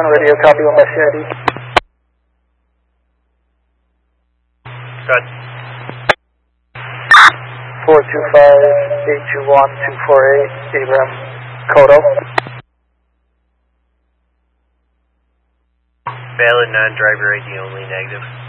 radio, copy on my CID. Good. 425-821-248, Abraham, Kodo. Valid non-driver ID only, negative.